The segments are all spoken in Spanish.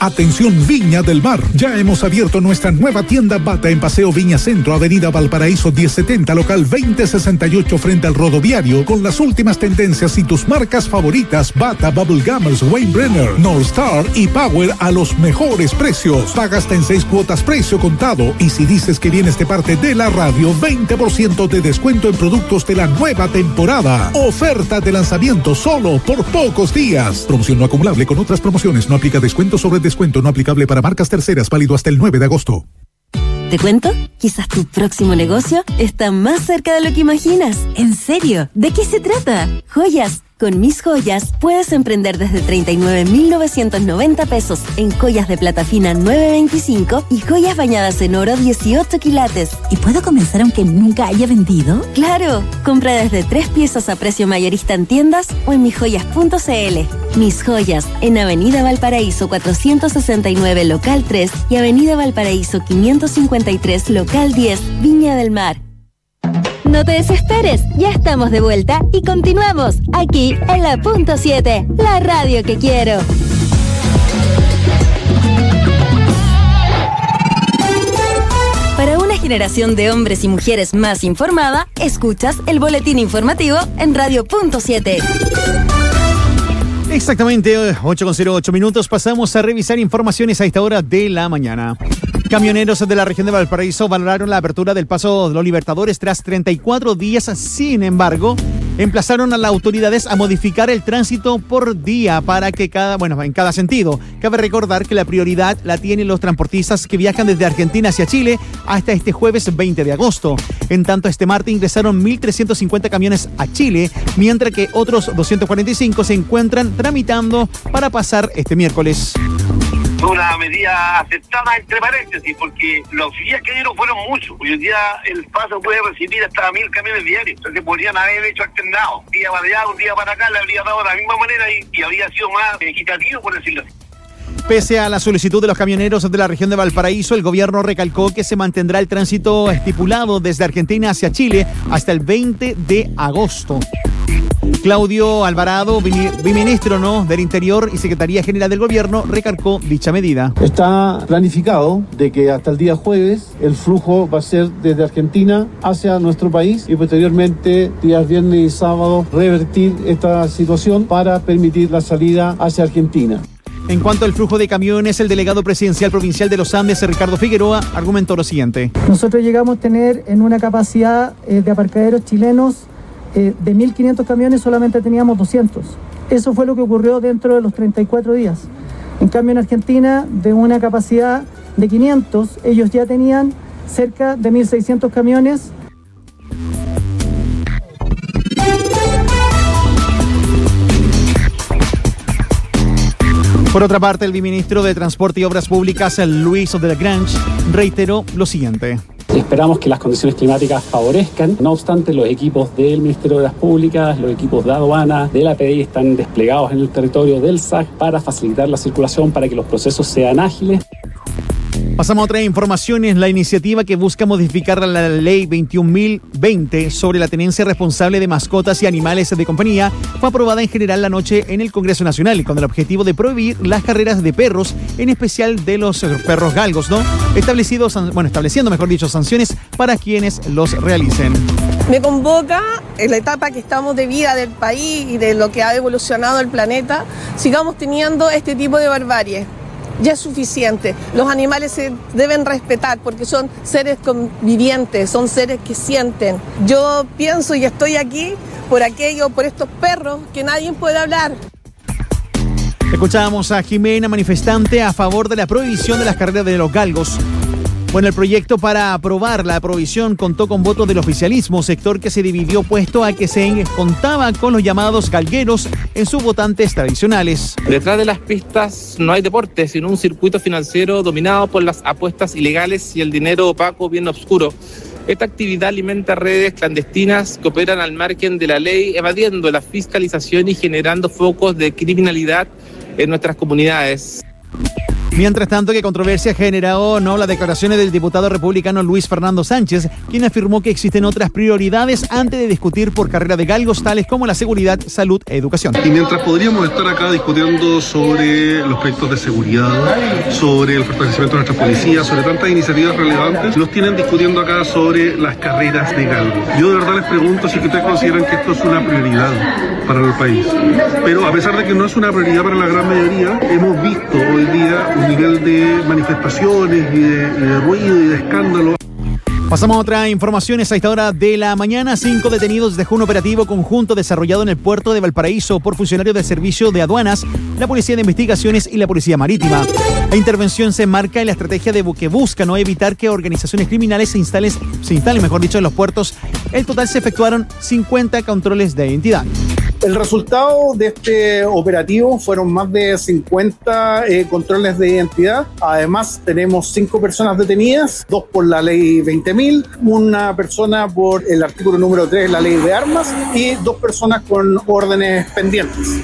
Atención Viña del Mar, ya hemos abierto nuestra nueva tienda Bata en Paseo Viña Centro, Avenida Valparaíso 1070, local 2068 frente al rodoviario, con las últimas tendencias y tus marcas favoritas Bata, Bubble Gummers, Wayne Brenner, North Star y Power a los mejores precios. Paga hasta en 6 cuotas precio contado, y si dices que vienes de parte de la radio, 20% de descuento en productos de la nueva temporada. Oferta de lanzamiento solo por pocos días. Promoción no acumulable con otras promociones. No aplica descuento sobre descuento, no aplicable para marcas terceras, válido hasta el 9 de agosto. ¿Te cuento? Quizás tu próximo negocio está más cerca de lo que imaginas. ¿En serio? ¿De qué se trata? Joyas. Con Mis Joyas puedes emprender desde 39.990 pesos en joyas de plata fina 925 y joyas bañadas en oro 18 quilates. ¿Y puedo comenzar aunque nunca haya vendido? ¡Claro! Compra desde 3 piezas a precio mayorista en tiendas o en misjoyas.cl. Mis Joyas, en Avenida Valparaíso 469, local 3 y Avenida Valparaíso 553, local 10, Viña del Mar. No te desesperes, ya estamos de vuelta y continuamos aquí en la Punto 7, la radio que quiero. Para una generación de hombres y mujeres más informada, escuchas el boletín informativo en Radio Punto 7. Exactamente, 8:08 minutos. Pasamos a revisar informaciones a esta hora de la mañana. Camioneros de la región de Valparaíso valoraron la apertura del paso de los Libertadores tras 34 días. Sin embargo, emplazaron a las autoridades a modificar el tránsito por día para que en cada sentido. Cabe recordar que la prioridad la tienen los transportistas que viajan desde Argentina hacia Chile hasta este jueves 20 de agosto. En tanto, este martes ingresaron 1.350 camiones a Chile, mientras que otros 245 se encuentran tramitando para pasar este miércoles. Una medida aceptada entre paréntesis, porque los días que dieron fueron muchos. Hoy en día el paso puede recibir hasta 1.000 camiones diarios. Entonces podrían haber hecho alternado. Un día para allá, un día para acá, le habría dado de la misma manera y habría sido más equitativo, por decirlo así. Pese a la solicitud de los camioneros de la región de Valparaíso, el gobierno recalcó que se mantendrá el tránsito estipulado desde Argentina hacia Chile hasta el 20 de agosto. Claudio Alvarado, viceministro del Interior y Secretaría General del Gobierno, recalcó dicha medida. Está planificado de que hasta el día jueves el flujo va a ser desde Argentina hacia nuestro país y posteriormente días viernes y sábado revertir esta situación para permitir la salida hacia Argentina. En cuanto al flujo de camiones, el delegado presidencial provincial de los Andes, Ricardo Figueroa, argumentó lo siguiente. Nosotros llegamos a tener en una capacidad de aparcaderos chilenos de 1.500 camiones, solamente teníamos 200. Eso fue lo que ocurrió dentro de los 34 días. En cambio, en Argentina, de una capacidad de 500, ellos ya tenían cerca de 1.600 camiones. Por otra parte, el viceministro de Transporte y Obras Públicas, Luis de Lagrange, reiteró lo siguiente. Esperamos que las condiciones climáticas favorezcan. No obstante, los equipos del Ministerio de Obras Públicas, los equipos de aduana, de la PDI están desplegados en el territorio del SAC para facilitar la circulación, para que los procesos sean ágiles. Pasamos a otras informaciones. La iniciativa que busca modificar la ley 21.020 sobre la tenencia responsable de mascotas y animales de compañía fue aprobada en general la noche en el Congreso Nacional con el objetivo de prohibir las carreras de perros, en especial de los perros galgos, estableciendo sanciones para quienes los realicen. Me convoca en la etapa que estamos de vida del país y de lo que ha evolucionado el planeta, sigamos teniendo este tipo de barbarie. Ya es suficiente. Los animales se deben respetar porque son seres convivientes, son seres que sienten. Yo pienso y estoy aquí por estos perros que nadie puede hablar. Escuchábamos a Jimena, manifestante a favor de la prohibición de las carreras de los galgos. Bueno, el proyecto para aprobar la prohibición contó con votos del oficialismo, sector que se dividió puesto a que se contaba con los llamados galgueros en sus votantes tradicionales. Detrás de las pistas no hay deporte, sino un circuito financiero dominado por las apuestas ilegales y el dinero opaco bien oscuro. Esta actividad alimenta redes clandestinas que operan al margen de la ley, evadiendo la fiscalización y generando focos de criminalidad en nuestras comunidades. Mientras tanto, ¿qué controversia generó las declaraciones del diputado republicano Luis Fernando Sánchez, quien afirmó que existen otras prioridades antes de discutir por carrera de galgos tales como la seguridad, salud e educación? Y mientras podríamos estar acá discutiendo sobre los proyectos de seguridad, sobre el fortalecimiento de nuestra policía, sobre tantas iniciativas relevantes, los tienen discutiendo acá sobre las carreras de galgos. Yo de verdad les pregunto si ustedes consideran que esto es una prioridad para el país. Pero a pesar de que no es una prioridad para la gran mayoría, hemos visto hoy día un nivel de manifestaciones y de ruido y de escándalo. Pasamos a otras informaciones a esta hora de la mañana. 5 detenidos dejó un operativo conjunto desarrollado en el puerto de Valparaíso por funcionarios del Servicio de Aduanas, la Policía de Investigaciones y la Policía Marítima. La intervención se enmarca en la estrategia que busca no evitar que organizaciones criminales se instalen en los puertos. En total se efectuaron 50 controles de identidad. El resultado de este operativo fueron más de 50 controles de identidad. Además, tenemos 5 personas detenidas, 2 por la ley 20.000, una persona por el artículo número 3 de la ley de armas y 2 personas con órdenes pendientes.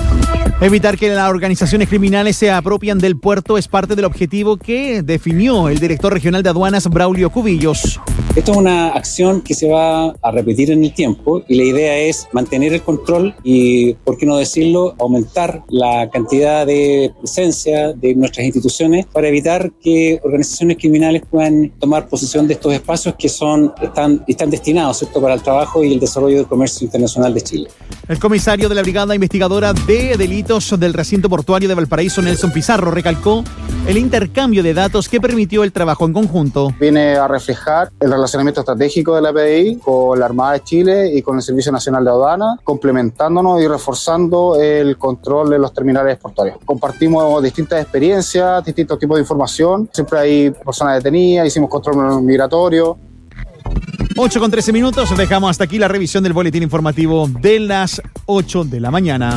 Evitar que las organizaciones criminales se apropian del puerto es parte del objetivo que definió el director regional de aduanas, Braulio Cubillos. Esto es una acción que se va a repetir en el tiempo y la idea es mantener el control y, por qué no decirlo, aumentar la cantidad de presencia de nuestras instituciones para evitar que organizaciones criminales puedan tomar posesión de estos espacios que están destinados, ¿cierto?, para el trabajo y el desarrollo del comercio internacional de Chile. El comisario de la Brigada Investigadora de Delitos del Recinto Portuario de Valparaíso, Nelson Pizarro, recalcó el intercambio de datos que permitió el trabajo en conjunto. Viene a reflejar el relacionamiento estratégico de la PDI con la Armada de Chile y con el Servicio Nacional de Aduanas, complementándonos y reforzando el control de los terminales portuarios. Compartimos distintas experiencias, distintos tipos de información. Siempre hay personas detenidas, hicimos control migratorio. 8:13. Dejamos hasta aquí la revisión del boletín informativo de las 8 de la mañana.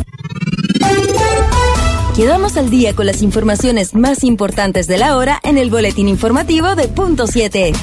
Quedamos al día con las informaciones más importantes de la hora en el boletín informativo de Punto 7.